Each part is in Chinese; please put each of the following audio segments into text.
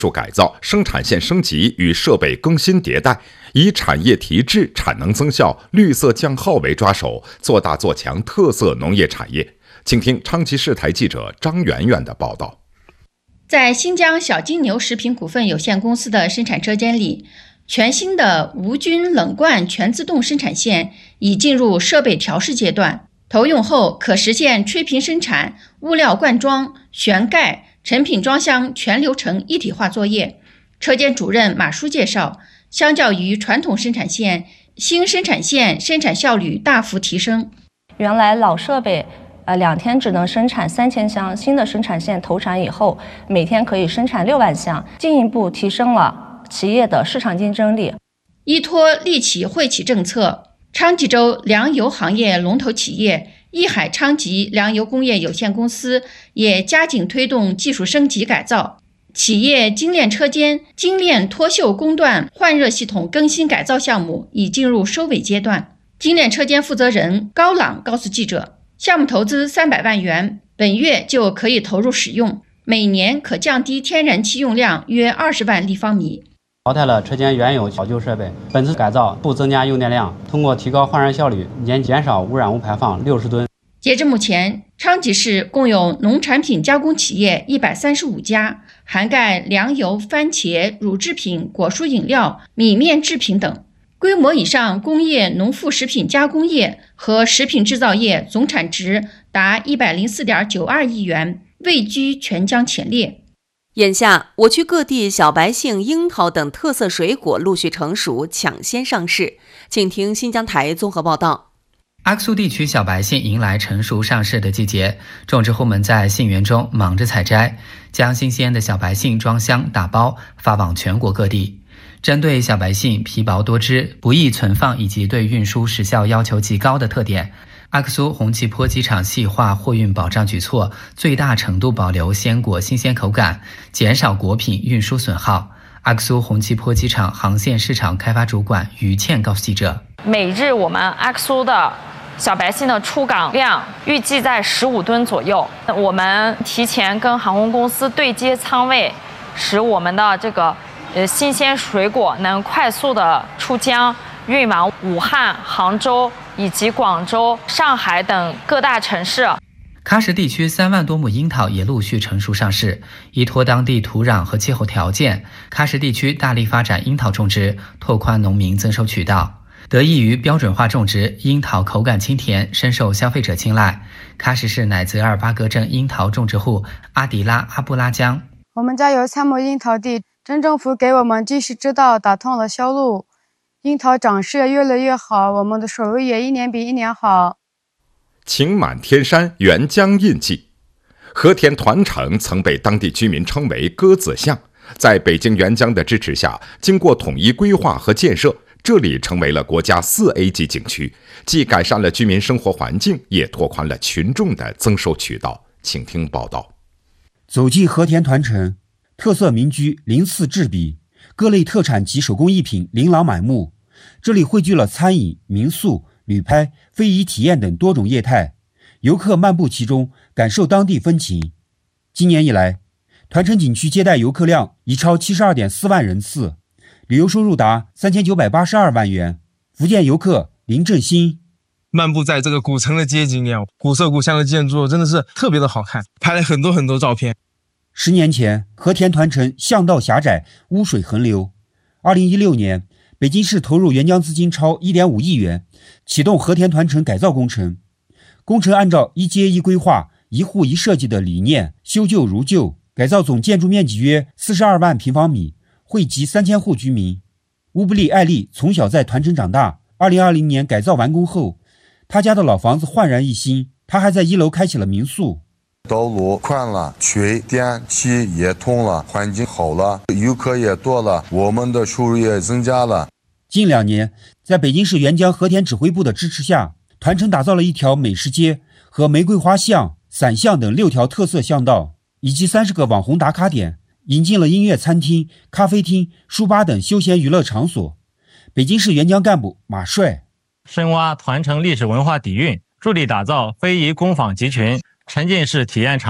术改造、生产线升级与设备更新迭代，以产业提质、产能增效、绿色降耗为抓手，做大做强特色农业产业。请听昌吉视台记者张媛媛的报道。 在新疆小金牛食品股份有限公司的生产车间里，全新的无菌冷罐全自动生产线已进入设备调试阶段，投用后可实现吹瓶生产、物料灌装、旋盖、成品装箱全流程一体化作业。车间主任马叔介绍，相较于传统生产线，新生产线生产效率大幅提升。 原来老设备2天只能生产3000箱，新的生产线投产以后，每天可以生产6万箱，进一步提升了企业的市场竞争力。 依托利企惠企政策，昌吉州粮油行业龙头企业益海昌吉粮油工业有限公司也加紧推动技术升级改造，企业精炼车间、精炼脱锈工段换热系统更新改造项目已进入收尾阶段。精炼车间负责人高朗告诉记者，项目投资300万元，本月就可以投入使用，每年可降低天然气用量约20万立方米。 淘汰了车间原有老旧设备，本次改造不增加用电量，通过提高换热效率，年减少污染物排放60吨。 截至目前，昌吉市共有农产品加工企业135家，涵盖粮油、番茄、乳制品、果蔬饮料、米面制品等。规模以上工业农副食品加工业和食品制造业总产值达104.92亿元，位居全疆前列。 眼下，我区各地小白杏、樱桃等特色水果陆续成熟，抢先上市。请听新疆台综合报道。 阿克苏地区小白杏迎来成熟上市的季节，种植户们在杏园中忙着采摘，将新鲜的小白杏装箱打包，发往全国各地。针对小白杏皮薄多汁、不易存放以及对运输时效要求极高的特点，阿克苏红旗坡机场细化货运保障举措，最大程度保留鲜果新鲜口感，减少果品运输损耗。阿克苏红旗坡机场航线市场开发主管于倩告诉记者， 每日我们阿克苏的小白杏的出港量预计在15吨左右，我们提前跟航空公司对接仓位，使我们的这个新鲜水果能快速的出江，运往武汉、杭州以及广州、上海等各大城市。 喀什地区3万多亩樱桃也陆续成熟上市，依托当地土壤和气候条件，喀什地区大力发展樱桃种植，拓宽农民增收渠道。得益于标准化种植，樱桃口感清甜，深受消费者青睐。喀什市乃泽尔巴格镇樱桃种植户阿迪拉阿布拉江， 我们家有3亩樱桃地，镇政府给我们及时指导，打通了销路，樱桃长势也越来越好，我们的收入也一年比一年好。 晴满天山，沅江印记。和田团城曾被当地居民称为鸽子巷，在北京沅江的支持下，经过统一规划和建设，这里成为了国家4A 级景区，既改善了居民生活环境，也拓宽了群众的增收渠道。请听报道。 走进和田团城，特色民居鳞次栉比，各类特产及手工艺品琳琅满目。这里汇聚了餐饮、民宿、旅拍、非遗体验等多种业态，游客漫步其中，感受当地风情。今年以来，团城景区接待游客量已超72.4万人次，旅游收入达3982万元。福建游客林振兴， 漫步在这个古城的街景里，古色古香的建筑真的是特别的好看，拍了很多照片。 10年前，和田团城巷道狭窄，污水横流。2016年，北京市投入援疆资金超1.5亿元，启动和田团城改造工程。工程按照一街一规划、一户一设计的理念，修旧如旧，改造总建筑面积约42万平方米，惠及3000户居民。乌布利艾丽从小在团城长大，2020年改造完工后，他家的老房子焕然一新，他还在1楼开启了民宿。 道路宽了，水电气也通了，环境好了，游客也多了，我们的收入也增加了。 近2年，在北京市沅江和田指挥部的支持下，团城打造了一条美食街和玫瑰花巷、伞巷等6条特色巷道，以及30个网红打卡点，引进了音乐餐厅、咖啡厅、书吧等休闲娱乐场所。北京市沅江干部马帅， 深挖团城历史文化底蕴，助力打造非遗工坊集群沉浸式体验场馆，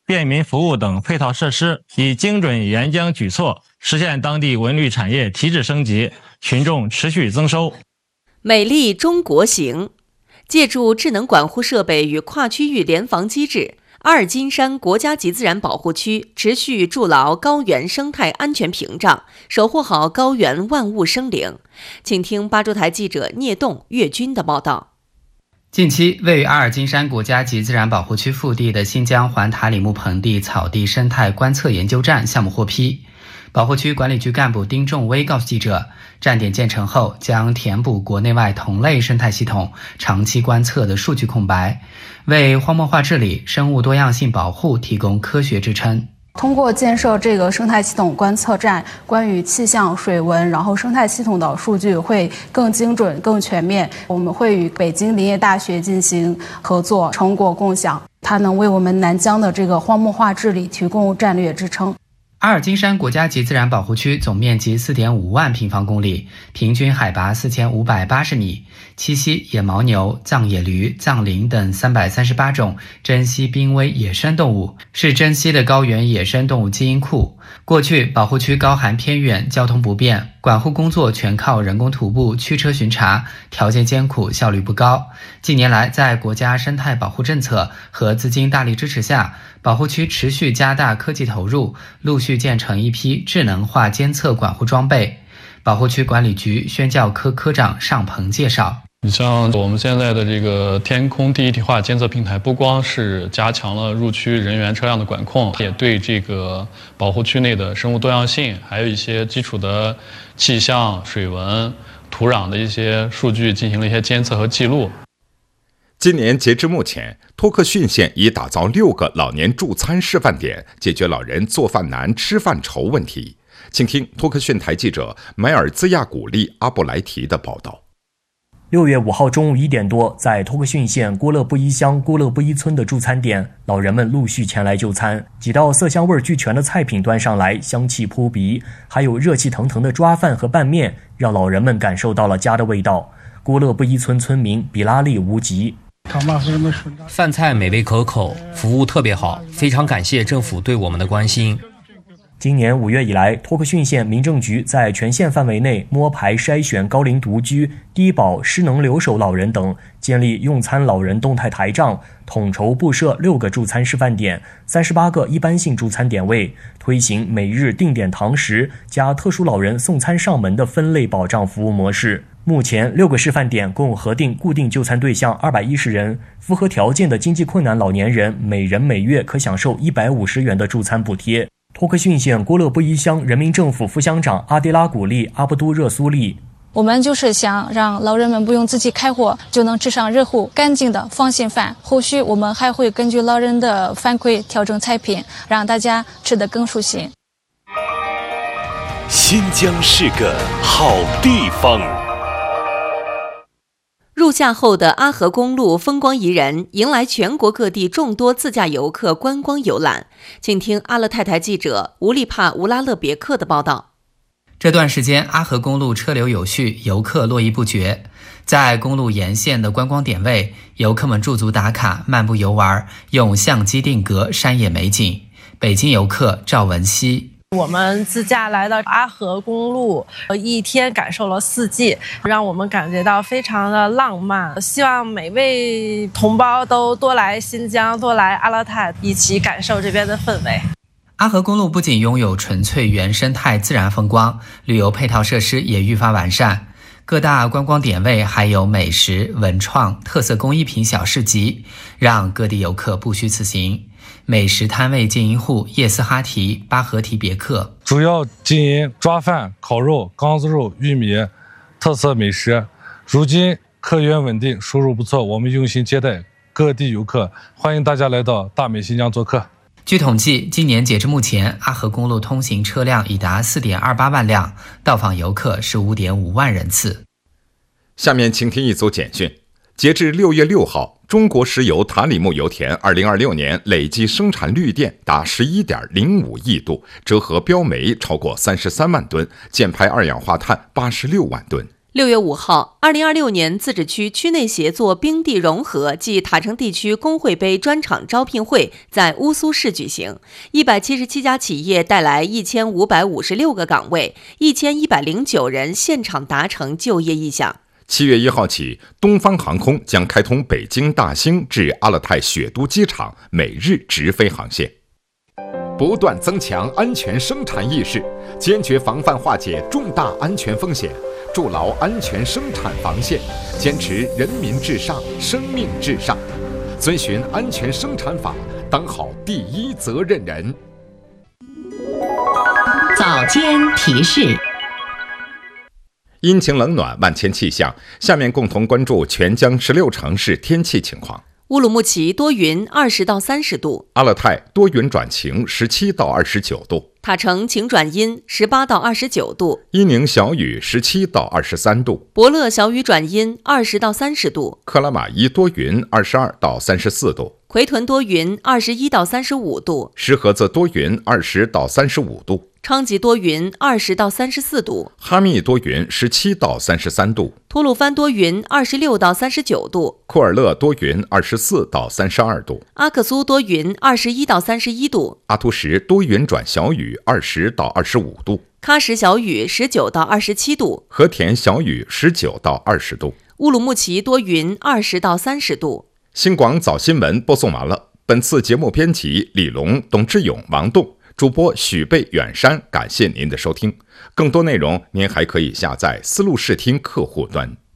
便民服务等配套设施，以精准援疆举措，实现当地文旅产业提质升级，群众持续增收。 美丽中国行，借助智能管护设备与跨区域联防机制，阿尔金山国家级自然保护区持续筑牢高原生态安全屏障，守护好高原万物生灵。请听巴州台记者聂栋、岳军的报道。 近期，位于阿尔金山国家级自然保护区腹地的新疆环塔里木盆地草地生态观测研究站项目获批。保护区管理局干部丁仲威告诉记者，站点建成后将填补国内外同类生态系统长期观测的数据空白，为荒漠化治理、生物多样性保护提供科学支撑。 通过建设这个生态系统观测站，关于气象、水文，然后生态系统的数据会更精准、更全面。我们会与北京林业大学进行合作，成果共享，它能为我们南疆的这个荒漠化治理提供战略支撑。 阿尔金山国家级自然保护区总面积 4.5 万平方公里，平均海拔4580米，栖息野牦牛、藏野驴、藏羚等338种珍稀濒危野生动物，是珍稀的高原野生动物基因库。过去保护区高寒偏远，交通不便，管护工作全靠人工徒步、驱车巡查，条件艰苦，效率不高。近年来，在国家生态保护政策和资金大力支持下，保护区持续加大科技投入，陆续建成一批智能化监测管护装备。保护区管理局宣教科科长尚鹏介绍， 你像我们现在的这个天空第一体化监测平台，不光是加强了入区人员车辆的管控，也对这个保护区内的生物多样性，还有一些基础的气象、水文、土壤的一些数据进行了一些监测和记录。 今年截至目前，托克逊县已打造6个老年助餐示范点，解决老人做饭难、吃饭愁问题。请听托克逊台记者梅尔兹亚古利阿布莱提的报道。 6月5号中午1点多，在托克逊县郭勒布依乡郭勒布依村的助餐点，老人们陆续前来就餐，几道色香味俱全的菜品端上来，香气扑鼻，还有热气腾腾的抓饭和拌面，让老人们感受到了家的味道。郭勒布依村村民比拉利无极， 饭菜美味可口，服务特别好，非常感谢政府对我们的关心。 今年5月以来，托克逊县民政局在全县范围内摸排筛选高龄独居、低保、失能留守老人等，建立用餐老人动态台账，统筹布设6个助餐示范点、38个一般性助餐点位，推行每日定点堂食加特殊老人送餐上门的分类保障服务模式。目前6个示范点共核定固定就餐对象210人，符合条件的经济困难老年人每人每月可享受150元的助餐补贴。托克逊县郭勒布依乡人民政府副乡长阿迪拉古利阿布都热苏利， 我们就是想让老人们不用自己开火就能吃上热乎干净的放心饭，后续我们还会根据老人的反馈调整菜品，让大家吃得更舒心。 新疆是个好地方。 入夏后的阿河公路风光宜人，迎来全国各地众多自驾游客观光游览。请听阿勒泰台记者乌利帕乌拉勒别克的报道。 这段时间，阿河公路车流有序，游客络绎不绝。在公路沿线的观光点位，游客们驻足打卡、漫步游玩，用相机定格山野美景。北京游客赵文熙， 我们自驾来到阿河公路，一天感受了4季，让我们感觉到非常的浪漫。希望每位同胞都多来新疆，多来阿勒泰，一起感受这边的氛围。 阿河公路不仅拥有纯粹原生态自然风光，旅游配套设施也愈发完善。各大观光点位还有美食、文创、特色工艺品小市集，让各地游客不虚此行。美食摊位经营户叶斯哈提巴合提别克， 主要经营抓饭、烤肉、缸子肉、玉米特色美食。如今客源稳定，收入不错，我们用心接待各地游客，欢迎大家来到大美新疆做客。 据统计，今年截至目前，阿河公路通行车辆已达 4.28 万辆，到访游客是 5.5 万人次。 下面请听一组简讯。截至6月6号，中国石油塔里木油田2026年累计生产绿电达 11.05 亿度，折合标煤超过33万吨，减排二氧化碳86万吨。 6月5号，2026年自治区区内协作冰地融合暨塔城地区工会杯专场招聘会在乌苏市举行，177家企业带来1556个岗位，1109人现场达成就业意向。 7月1号起，东方航空将开通北京大兴至阿勒泰雪都机场每日直飞航线。不断增强安全生产意识，坚决防范化解重大安全风险，筑牢安全生产防线，坚持人民至上、生命至上，遵循安全生产法，当好第一责任人。 早间提示。 阴晴冷暖，万千气象。下面共同关注全江16城市天气情况。 乌鲁木齐多云，20到30度； 阿勒泰多云转晴，17到29度； 塔城晴转阴，18到29度； 伊宁小雨，17到23度； 博乐小雨转阴，20到30度； 克拉玛依多云，22到34度； 奎屯多云，21到35度； 石河子多云，20到35度； 昌吉多云，20到34度； 哈密多云，17到33度； 吐鲁番多云，26到39度； 库尔勒多云，24到32度； 阿克苏多云，21到31度； 阿图什多云转小雨，20到25度； 喀什小雨19到27度； 和田小雨19到20度； 乌鲁木齐多云20到30度。 新广早新闻播送完了。本次节目编辑李龙、董志勇、王栋，主播许贝、远山，感谢您的收听。更多内容您还可以下载思路视听客户端。